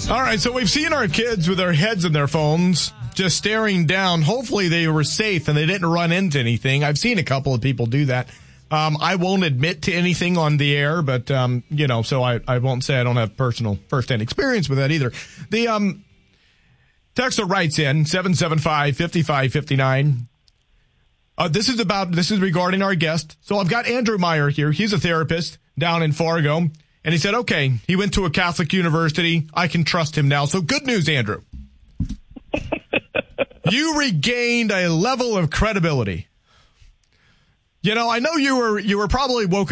All right, so we've seen our kids with their heads in their phones, just staring down. Hopefully they were safe and they didn't run into anything. I've seen a couple of people do that. I won't admit to anything on the air, but, so I won't say I don't have personal first-hand experience with that either. The texter writes in, 775-5559. This is regarding our guest. So I've got Andrew Meyer here. He's a therapist down in Fargo. And he said, okay, he went to a Catholic university. I can trust him now. So good news, Andrew. You regained a level of credibility. I know you were probably woke